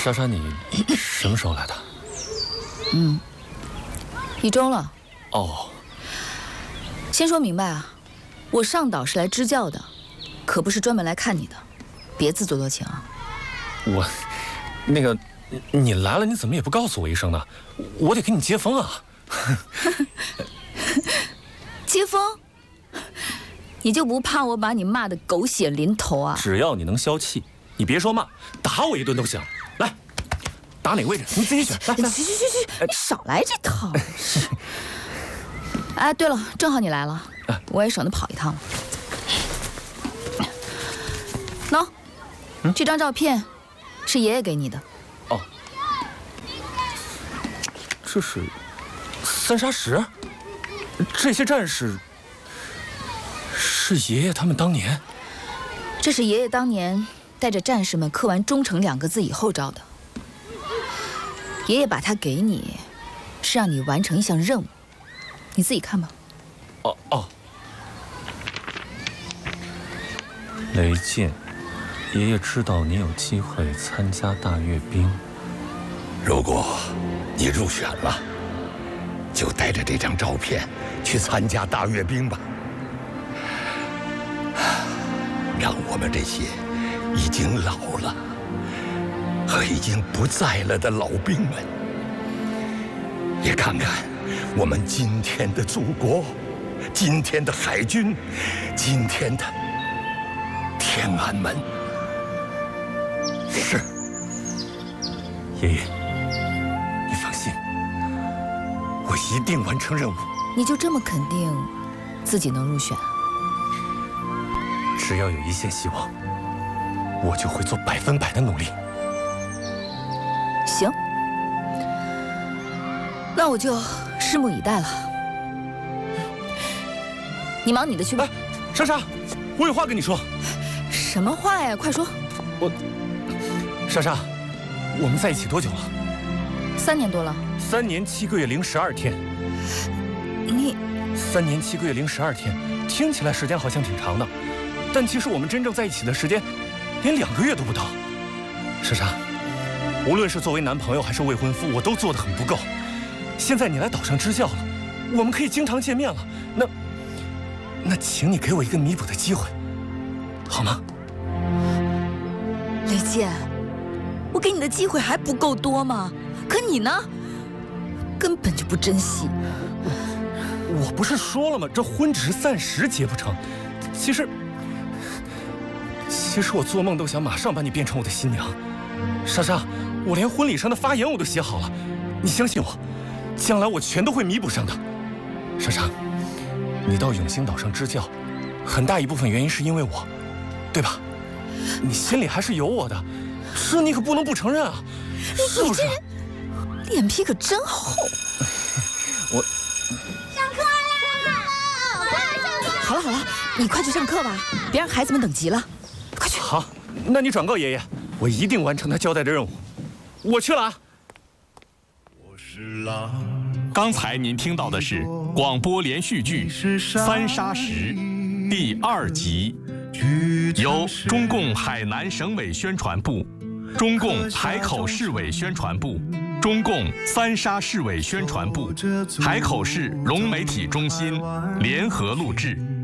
莎莎，你什么时候来的 ？1周了。 哦。 先说明白啊，我上岛是来支教的，可不是专门来看你的，别自作多情啊。 你来了，你怎么也不告诉我一声呢？我得给你接风啊。 接风？你就不怕我把你骂得狗血淋头啊？ 只要你能消气，你别说骂，打我一顿都行。来，打哪个位置你自己选。来， 去，你少来这套。哎，对了，正好你来了，我也省得跑一趟了。喏，这张照片是爷爷给你的。 哦，这是三沙石，这些战士是爷爷他们当年。 这是爷爷当年带着战士们刻完“忠诚”2个字以后照的。爷爷把它给你，是让你完成一项任务，你自己看吧。 哦。雷剑，爷爷知道你有机会参加大阅兵。 如果你入选了，就带着这张照片去参加大阅兵吧。让我们这些已经老了和已经不在了的老兵们，也看看我们今天的祖国，今天的海军，今天的天安门。 是，爷爷，你放心，我一定完成任务。 你就这么肯定自己能入选？ 只要有一线希望，我就会做100%的努力。 行，那我就拭目以待了。你忙你的去吧。 莎莎，我有话跟你说。 什么话呀？快说。 莎莎，我们在一起多久了 ？3年多了。 3年7个月零12天。 你 3年7个月零12天，听起来时间好像挺长的，但其实我们真正在一起的时间，连2个月都不到。莎莎，无论是作为男朋友还是未婚夫，我都做得很不够。现在你来岛上支教了，我们可以经常见面了。那请你给我一个弥补的机会，好吗？ 雷剑，我给你的机会还不够多吗？可你呢，根本就不珍惜。 我不是说了吗？这婚只是暂时结不成。其实我做梦都想马上把你变成我的新娘。莎莎，我连婚礼上的发言我都写好了，你相信我，将来我全都会弥补上的。莎莎，你到永兴岛上支教，很大一部分原因是因为我，对吧？你心里还是有我的，这你可不能不承认啊，是不是？ 脸皮可真厚。 我上课啦！ 好了，你快去上课吧，别让孩子们等急了。快去。 好，那你转告爷爷，我一定完成他交代的任务。我去了啊。 刚才您听到的是广播连续剧《三沙石》第2集，由中共海南省委宣传部、中共海口市委宣传部、中共三沙市委宣传部、海口市融媒体中心联合录制。